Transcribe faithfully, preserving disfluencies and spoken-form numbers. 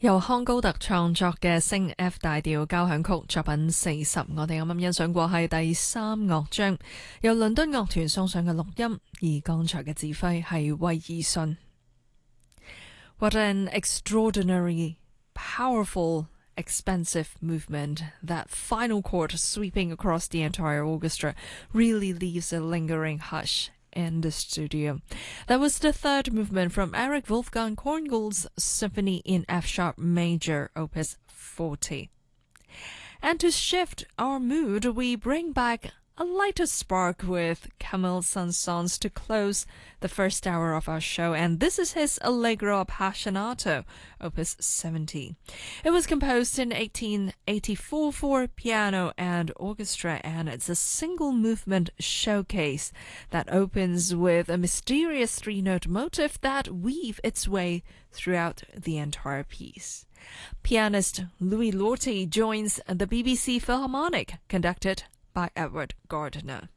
由康高特創作嘅升 F 大調交響曲作品四十，我哋啱啱欣賞過係第三樂章，由倫敦樂團送上嘅錄音，而剛才嘅指揮係威爾遜。What an extraordinary, powerful, expensive movement. That final chord sweeping across the entire orchestra really leaves a lingering hush in the studio. That was the third movement from Eric Wolfgang Korngold's Symphony in F sharp major, opus forty. And to shift our mood, we bring back a lighter spark with Camille Saint-Saëns to close the first hour of our show, and this is his Allegro Appassionato, opus seventy. It was composed in eighteen eighty-four for piano and orchestra, and it's a single movement showcase that opens with a mysterious three-note motif that weave its way throughout the entire piece. Pianist Louis Lorty joins the B B C Philharmonic, conducted by Edward Gardner.